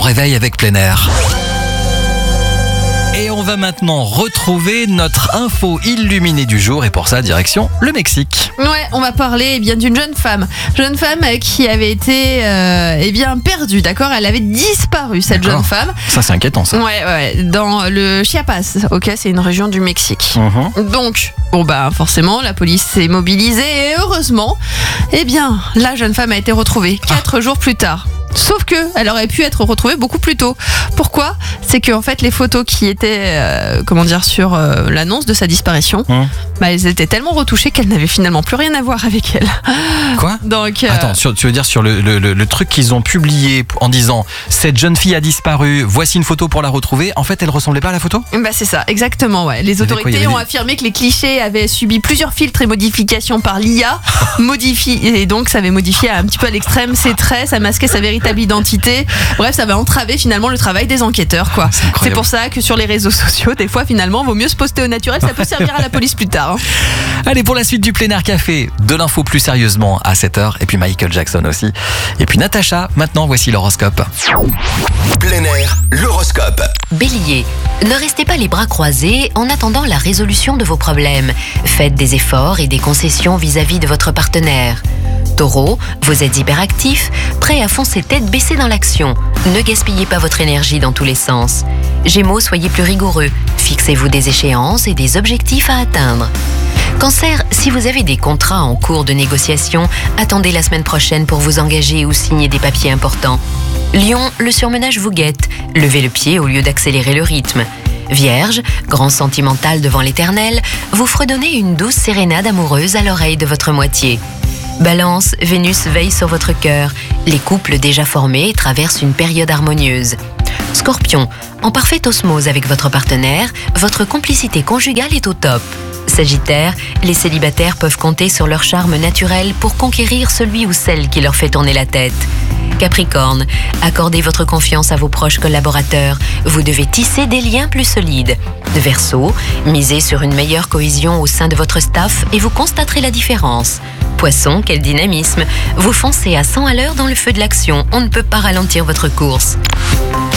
réveil avec plein air. Et on va maintenant retrouver notre info illuminée du jour et pour ça, direction le Mexique. Ouais, on va parler d'une jeune femme qui avait été perdue, d'accord. Elle avait disparu, cette jeune femme. Ça c'est inquiétant ça. Ouais, dans le Chiapas, ok, c'est une région du Mexique. Donc, forcément, la police s'est mobilisée et heureusement, la jeune femme a été retrouvée 4 jours plus tard. Sauf que elle aurait pu être retrouvée beaucoup plus tôt. Pourquoi ? C'est que en fait les photos qui étaient sur l'annonce de sa disparition, elles étaient tellement retouchées qu'elles n'avaient finalement plus rien à voir avec elle. Quoi ? Donc attends, tu veux dire sur le truc qu'ils ont publié en disant cette jeune fille a disparu, voici une photo pour la retrouver. En fait, elle ressemblait pas à la photo ? C'est ça, exactement. Ouais. Les autorités ont affirmé que les clichés avaient subi plusieurs filtres et modifications par l'IA, et donc ça avait modifié un petit peu à l'extrême ses traits, ça masquait sa véritable identité. Bref, ça va entraver finalement le travail des enquêteurs, quoi. C'est pour ça que sur les réseaux sociaux, des fois finalement, vaut mieux se poster au naturel, ça peut servir à la police plus tard. Allez, pour la suite du Plein Air Café, de l'info plus sérieusement à 7h, et puis Michael Jackson aussi. Et puis Natacha, maintenant voici l'horoscope. Plein Air, l'horoscope. Bélier, ne restez pas les bras croisés en attendant la résolution de vos problèmes. Faites des efforts et des concessions vis-à-vis de votre partenaire. Taureau, vous êtes hyperactif, prêt à foncer tête baissée dans l'action. Ne gaspillez pas votre énergie dans tous les sens. Gémeaux, soyez plus rigoureux. Fixez-vous des échéances et des objectifs à atteindre. Cancer, si vous avez des contrats en cours de négociation, attendez la semaine prochaine pour vous engager ou signer des papiers importants. Lion, le surmenage vous guette. Levez le pied au lieu d'accélérer le rythme. Vierge, grand sentimental devant l'éternel, vous fredonnez une douce sérénade amoureuse à l'oreille de votre moitié. Balance, Vénus veille sur votre cœur. Les couples déjà formés traversent une période harmonieuse. Scorpion, en parfaite osmose avec votre partenaire, votre complicité conjugale est au top. Sagittaire, les célibataires peuvent compter sur leur charme naturel pour conquérir celui ou celle qui leur fait tourner la tête. Capricorne, accordez votre confiance à vos proches collaborateurs. Vous devez tisser des liens plus solides. Verseau, misez sur une meilleure cohésion au sein de votre staff et vous constaterez la différence. Poisson, quel dynamisme! Vous foncez à 100 à l'heure dans le feu de l'action. On ne peut pas ralentir votre course.